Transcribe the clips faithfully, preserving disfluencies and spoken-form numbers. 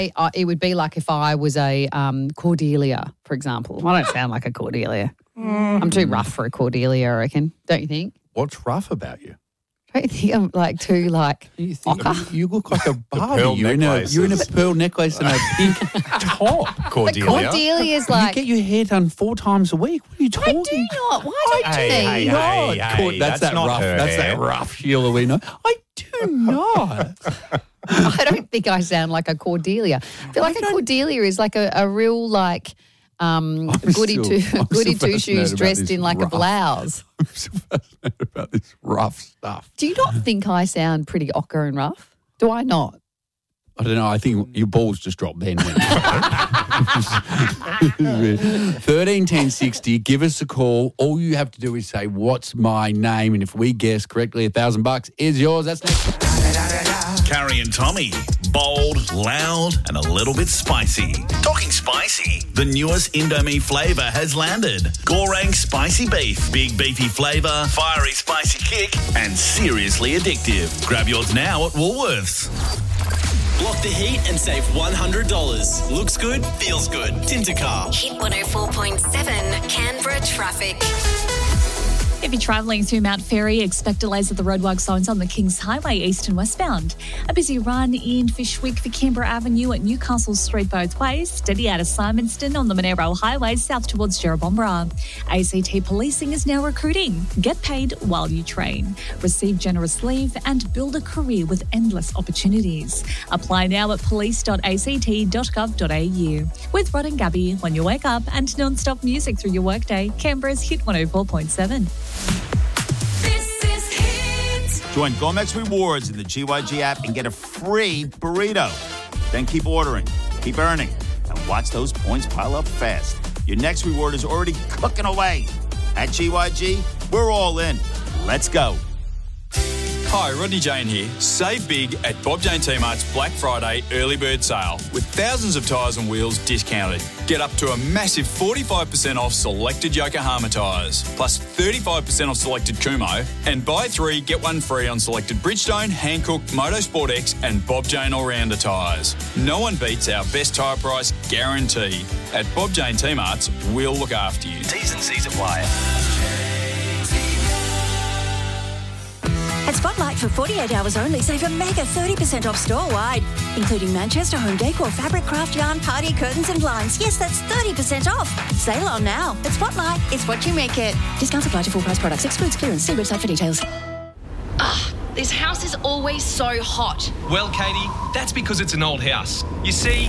I, it would be like if I was a um, Cordelia, for example. I don't sound like a Cordelia. Mm. I'm too rough for a Cordelia, I reckon. Don't you think? What's rough about you? Don't you think I'm like too like you, think, ochre? you look like a Barbie. You're in a, you're in a pearl necklace and a pink top. Cordelia. Cordelia's like... You get your hair done four times a week. What are you talking? I do not. Why don't Hey, you? hey, hey, hey, that's, that's that not rough. her That's hair. that rough Sheila we know. I do not. I don't think I sound like a Cordelia. I feel like a Cordelia is like a, a real like um, goody still- two I'm goody still two shoes fascinated about dressed this in like rough. a blouse. I'm so fascinated about this rough stuff. Do you not think I sound pretty ochre and rough? Do I not? I don't know. I think your balls just dropped then. thirteen ten sixty. Give us a call. All you have to do is say, "What's my name?" And if we guess correctly, a thousand bucks is yours. That's next. Carrie and Tommy. Bold, loud, and a little bit spicy. Talking spicy, the newest Indomie flavour has landed. Goreng spicy beef, big beefy flavour, fiery spicy kick, and seriously addictive. Grab yours now at Woolworths. Block the heat and save one hundred dollars. Looks good, feels good. Tintercar. Hit one oh four point seven Canberra traffic. If you're travelling through Mount Ferry, expect delays at the roadwork zones on the Kings Highway east and westbound. A busy run in Fishwick for Canberra Avenue at Newcastle Street both ways. Steady out of Simonston on the Monero Highway south towards Jerrabomberra. A C T Policing is now recruiting. Get paid while you train. Receive generous leave and build a career with endless opportunities. Apply now at police dot a c t dot gov dot a u. With Rod and Gabby, when you wake up and non-stop music through your workday, Canberra's Hit one oh four point seven. This is Hit. Join Gomex Rewards in the G Y G app and get a free burrito. Then keep ordering, keep earning, and watch those points pile up fast. Your next reward is already cooking away. At G Y G, we're all in. Let's go. Hi, Rodney Jane here. Save big at Bob Jane T-Mart's Black Friday early bird sale with thousands of tyres and wheels discounted. Get up to a massive forty-five percent off selected Yokohama tyres, plus thirty-five percent off selected Kumo, and buy three, get one free on selected Bridgestone, Hankook, Motorsport X and Bob Jane All-Rounder tyres. No one beats our best tyre price guarantee. At Bob Jane T-Mart's, we'll look after you. T's and C's apply. At Spotlight, for forty-eight hours only, save a mega thirty percent off store-wide, including Manchester home decor, fabric, craft yarn, party curtains and blinds. Yes, that's thirty percent off. Sale on now. At Spotlight, it's what you make it. Discounts apply to full price products. Excludes clearance. See website for details. Ah, this house is always so hot. Well, Katie, that's because it's an old house. You see...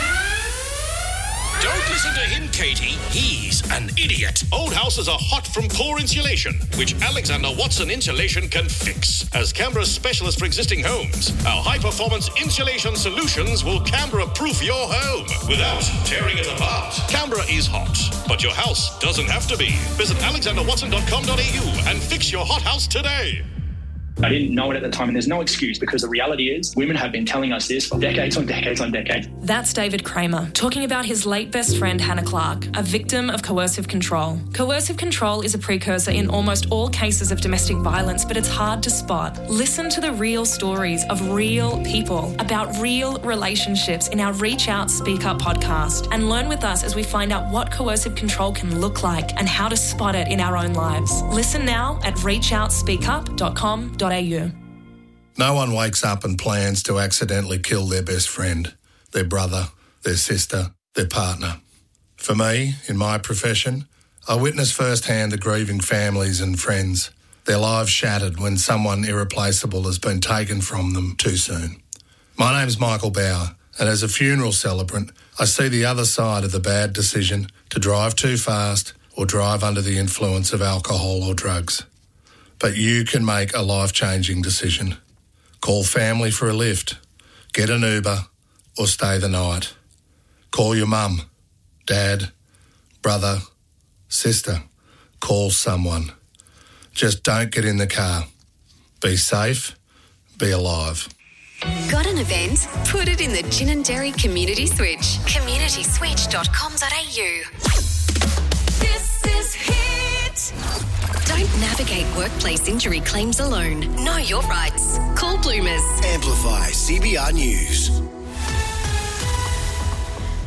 Don't listen to him, Katie. He's an idiot. Old houses are hot from poor insulation, which Alexander Watson Insulation can fix. As Canberra's specialist for existing homes, our high-performance insulation solutions will Canberra-proof your home without tearing it apart. Canberra is hot, but your house doesn't have to be. Visit alexander watson dot com dot a u and fix your hot house today. I didn't know it at the time, and there's no excuse because the reality is women have been telling us this for decades on decades on decades. That's David Kramer talking about his late best friend Hannah Clark, a victim of coercive control. Coercive control is a precursor in almost all cases of domestic violence, but it's hard to spot. Listen to the real stories of real people about real relationships in our Reach Out, Speak Up podcast, and learn with us as we find out what coercive control can look like and how to spot it in our own lives. Listen now at reach out speak up dot com dot a u. No one wakes up and plans to accidentally kill their best friend, their brother, their sister, their partner. For me, in my profession, I witness firsthand the grieving families and friends, their lives shattered when someone irreplaceable has been taken from them too soon. My name's Michael Bauer, and as a funeral celebrant, I see the other side of the bad decision to drive too fast or drive under the influence of alcohol or drugs. But you can make a life-changing decision. Call family for a lift, get an Uber, or stay the night. Call your mum, dad, brother, sister. Call someone. Just don't get in the car. Be safe, be alive. Got an event? Put it in the Ginninderry Community Switch. community switch dot com dot a u. This is Hit. Don't navigate workplace injury claims alone. Know your rights. Call Bloomers. Amplify C B R News.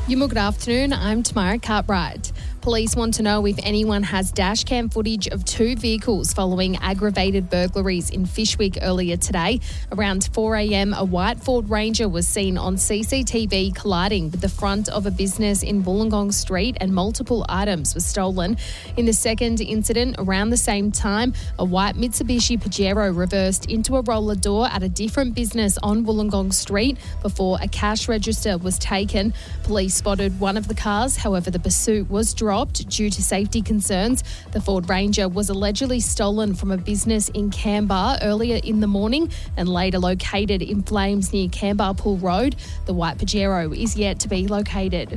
Yuma, good afternoon. I'm Tamara Cartwright. Police want to know if anyone has dash cam footage of two vehicles following aggravated burglaries in Fyshwick earlier today. Around four a.m, a white Ford Ranger was seen on C C T V colliding with the front of a business in Wollongong Street, and multiple items were stolen. In the second incident, around the same time, a white Mitsubishi Pajero reversed into a roller door at a different business on Wollongong Street before a cash register was taken. Police spotted one of the cars, however the pursuit was dropped due to safety concerns. The Ford Ranger was allegedly stolen from a business in Canberra earlier in the morning and later located in flames near Canberra Pool Road. The white Pajero is yet to be located.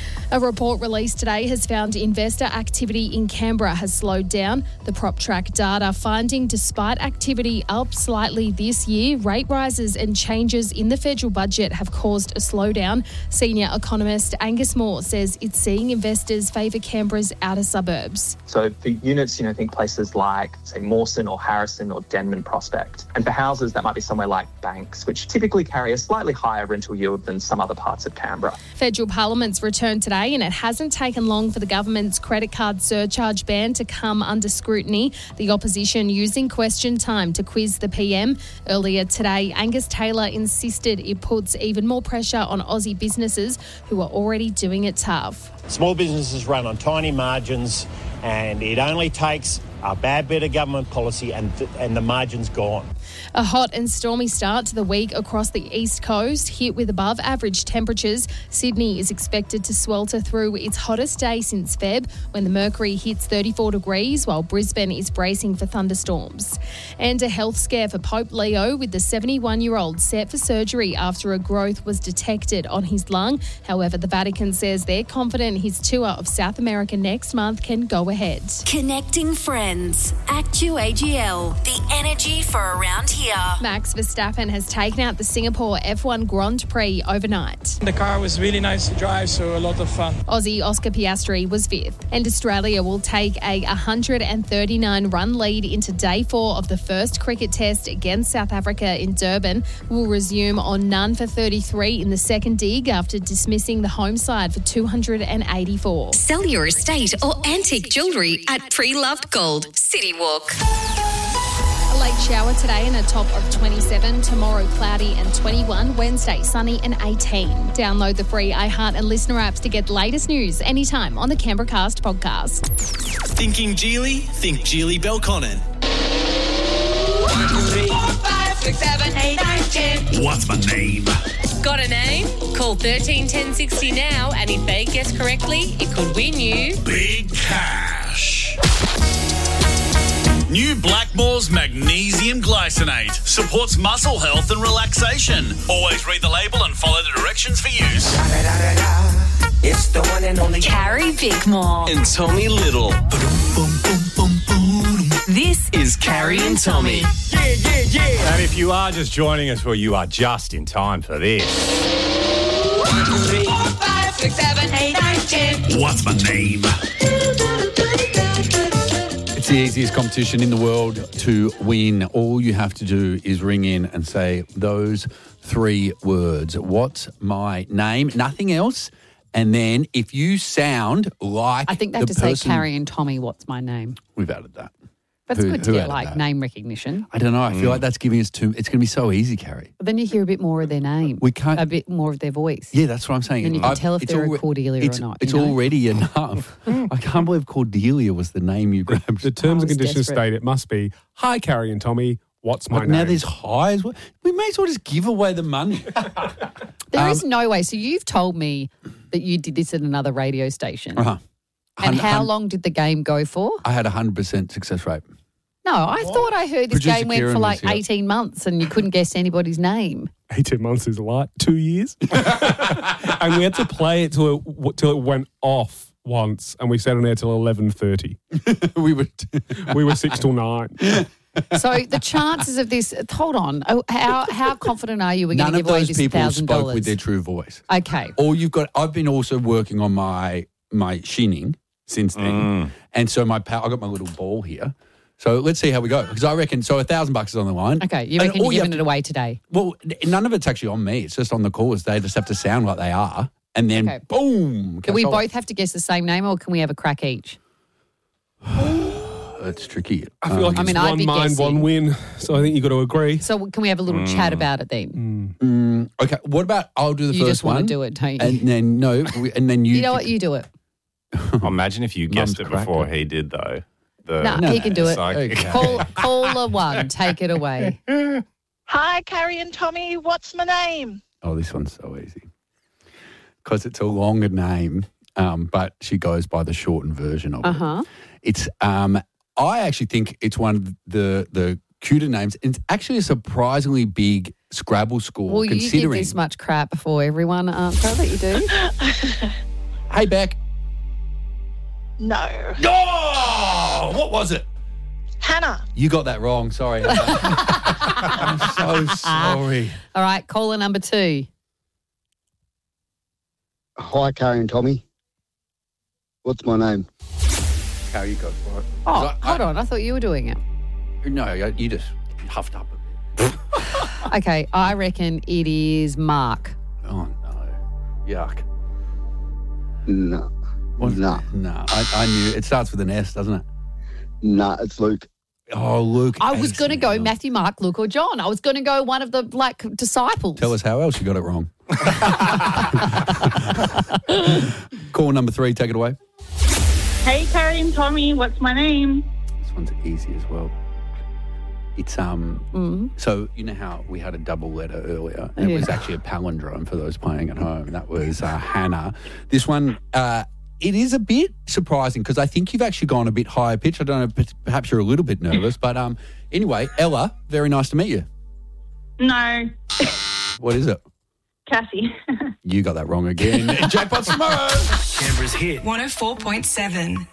A report released today has found investor activity in Canberra has slowed down. The PropTrack data finding despite activity up slightly this year, rate rises and changes in the federal budget have caused a slowdown. Senior economist Angus Moore says it's seeing investors favour Canberra's outer suburbs. So for units, you know, think places like, say, Mawson or Harrison or Denman Prospect. And for houses, that might be somewhere like Banks, which typically carry a slightly higher rental yield than some other parts of Canberra. Federal Parliament's returned today, and it hasn't taken long for the government's credit card surcharge ban to come under scrutiny. The opposition using question time to quiz the P M. Earlier today, Angus Taylor insisted it puts even more pressure on Aussie businesses who are already doing it tough. Small businesses run on tiny margins, and it only takes a bad bit of government policy and th- and the margin's gone. A hot and stormy start to the week across the east coast, hit with above average temperatures. Sydney is expected to swelter through its hottest day since Feb, when the mercury hits thirty-four degrees, while Brisbane is bracing for thunderstorms. And a health scare for Pope Leo, with the seventy-one-year-old set for surgery after a growth was detected on his lung. However, the Vatican says they're confident his tour of South America next month can go ahead. Connecting friends. Actu A G L. The energy for around here. Max Verstappen has taken out the Singapore F one Grand Prix overnight. The car was really nice to drive, so a lot of fun. Aussie Oscar Piastri was fifth. And Australia will take a one hundred thirty-nine run lead into day four of the first cricket test against South Africa in Durban. Will resume on none for thirty-three in the second dig after dismissing the home side for two hundred eighty-four. Sell your estate or antique jewellery at Pre-Loved Gold, City Walk. A late shower today and a top of twenty-seven. Tomorrow cloudy and twenty-one. Wednesday sunny and eighteen. Download the free iHeart and Listener apps to get the latest news anytime on the Canberra Cast podcast. Thinking Geely? Think Geely Belconnen. One, two, three, four, five, six, seven, eight, nine, ten. What's my name? Got a name? Call thirteen ten sixty now, and if they guess correctly, it could win you big cash. New Blackmore's Magnesium Glycinate supports muscle health and relaxation. Always read the label and follow the directions for use. It's the one and only Carrie Bickmore and Tommy Little. This is Carrie and Tommy. Yeah, yeah, yeah. And if you are just joining us, well, you are just in time for this. One, two, three, four, five, six, seven, eight, nine, ten. What's my name? It's the easiest competition in the world to win. All you have to do is ring in and say those three words. What's my name? Nothing else. And then if you sound like I think they the have to say person- Carrie and Tommy, what's my name? We've added that. That's Who- good to who get added like that? name recognition. I don't know. I feel like that's giving us too. It's going to be so easy, Carrie. But then you hear a bit more of their name. We can't a bit more of their voice. Yeah, that's what I'm saying. Then you can I've- tell if it's they're alre- a Cordelia it's, or not. It's you know? already enough. I can't believe Cordelia was the name you grabbed. The terms and was conditions desperate. state it must be, hi, Carrie and Tommy, what's my But name? now there's high as well. We may as well just give away the money. There is Um, no way. So you've told me that you did this at another radio station. Uh-huh. And Hun- how hun- long did the game go for? I had a one hundred percent success rate. No, I thought I heard this Producer game went Kieran for was like here. eighteen months and you couldn't guess anybody's name. eighteen months is like two years. And we had to play it till it, till it went off once, and we sat on there till eleven thirty. we were we were six till nine. So the chances of this, hold on, oh, how how confident are you we're going None to of give away those this people thousand spoke dollars? with their true voice. Okay. All you've got, I've been also working on my my shinning since then. And so my power, I got my little ball here. So let's see how we go. Because I reckon, so a thousand bucks is on the line. Okay, you And reckon all you're you giving have it away today? Well, n- none of it's actually on me. It's just on the callers. They just have to sound like they are. and then Okay. boom. Do we Cassola. both have to guess the same name or can we have a crack each? It's tricky. I feel like I it's mean, I'd one be mind, guessing. one win. So I think you've got to agree. So can we have a little chat about it then? Mm, okay, what about I'll do the You first just wanna one. do it, don't you? And then, no, we- and then you. You know what? You do it. Imagine if you guessed it Mum's before cracker. he did, though. The, No, he can do it. psychic- Call, caller one, take it away. Hi, Carrie and Tommy. What's my name? Oh, this one's so easy. Because it's a longer name, um, but she goes by the shortened version of Uh it. huh. It's, um, I actually think it's one of the the cuter names. It's actually a surprisingly big Scrabble score, Well, you give considering. this much crap before everyone answer that you do. Hey, Beck. No. Oh, what was it? Hannah. You got that wrong. Sorry. Hannah. I'm so sorry. All right, caller number two. Hi, Carrie and Tommy. What's my name? How you go for it? Oh, hold on. I thought you were doing it. No, you just huffed up a bit. Okay, I reckon it is Mark. Oh, no. Yuck. No. No. No, I, I knew. It starts with an S, doesn't it? No, it's Luke. Oh, Luke. I was Ace. going to go Matthew, Mark, Luke, or John. I was going to go one of the like disciples. Tell us how else you got it wrong. Call number three, take it away. Hey, Carrie and Tommy, what's my name? This one's easy as well. It's, um, Mm. so you know how we had a double letter earlier? And It was Yeah. actually a palindrome for those playing at home. That was uh, Hannah. This one, uh, it is a bit surprising because I think you've actually gone a bit higher pitch. I don't know, p- perhaps you're a little bit nervous. But um, anyway, Ella, very nice to meet you. No, What is it? Cassie. You got that wrong again. Jackpot tomorrow. Canberra's hit. one oh four point seven.